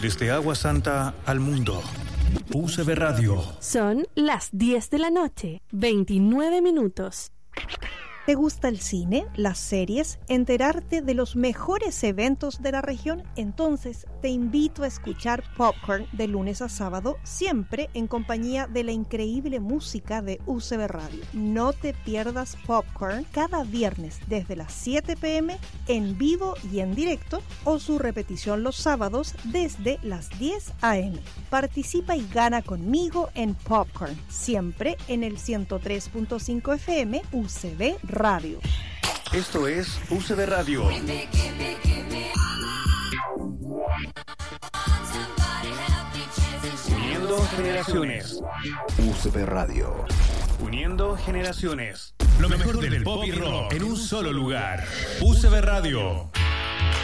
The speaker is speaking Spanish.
Desde Agua Santa al mundo. UCB Radio. Son las 10 de la noche, 29 minutos. ¿Te gusta el cine, las series, enterarte de los mejores eventos de la región? Entonces te invito a escuchar Popcorn de lunes a sábado, siempre en compañía de la increíble música de UCB Radio. No te pierdas Popcorn cada viernes desde las 7 p.m. en vivo y en directo, o su repetición los sábados desde las 10 a.m. Participa y gana conmigo en Popcorn, siempre en el 103.5 FM UCB Radio. Esto es UCB Radio. Uniendo generaciones. UCB Radio. Uniendo generaciones. Lo mejor del pop y rock en un solo lugar. UCB Radio.